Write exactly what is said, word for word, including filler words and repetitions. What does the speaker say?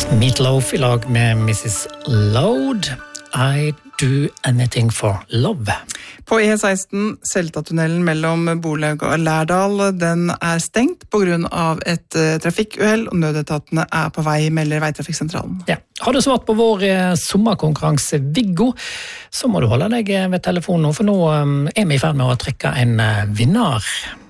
Meatloaf I lag med missus Load. I do anything for love. På E seksten, Seltatunnelen mellom Borlaug og Lærdal, den er stengt på grunn av et uh, trafikkuhell, og nødetatene er på vei, melder Veitrafikksentralen. Ja. Har du svart på vår eh, sommerkonkurranse Viggo, så må du holde deg ved telefonen nå, for nå um, er vi I ferd med å trekke en uh, vinner.